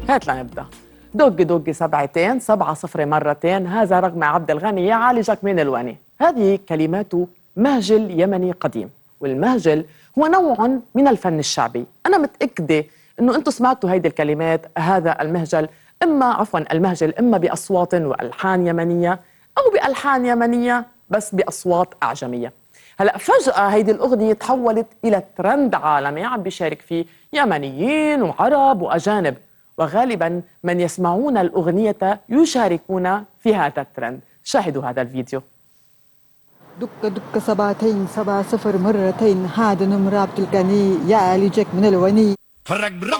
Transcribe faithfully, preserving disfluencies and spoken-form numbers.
هات لنبدأ. دق دق سبعتين سبعة صفر مرتين، هذا رقم عبد الغني يعالجك من الوني. هذه كلمات مهجل يمني قديم، والمهجل هو نوع من الفن الشعبي. أنا متأكدة أنه أنتم سمعتوا هيدي الكلمات، هذا المهجل إما عفوا المهجل إما بأصوات وألحان يمنية أو بألحان يمنية بس بأصوات أعجمية. هلأ فجأة هيدي الأغنية تحولت إلى ترند عالمي عم بيشارك فيه يمنيين وعرب وأجانب، وغالبا من يسمعون الأغنية يشاركون في هذا الترند. شاهدوا هذا الفيديو. دك دك سبعتين سبعة صفر مرتين، هذا نمر عبد الغني يعالجك من الوني.